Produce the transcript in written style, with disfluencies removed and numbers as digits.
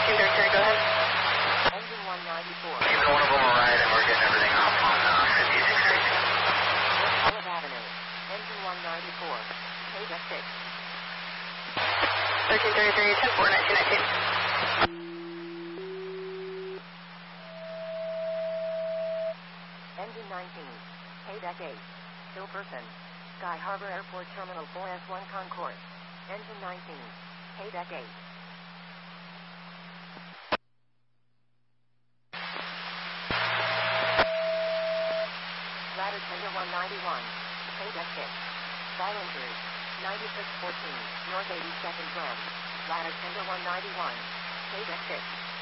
1333, go ahead. Engine 194. Giving one of them a ride and we're getting everything off on 56 Street. Olive Avenue. Engine 194. Paydeck 6. 1333, 10-4, 1919. Engine 19. Paydeck 8. Hilperson. Sky Harbor Airport Terminal 4S1 Concourse. Engine 19. Paydeck 8. Ladder Tender 191. Paydeck 6. Bollinger. 9614. North 82nd Run. Ladder Tender 191. Paydeck 6.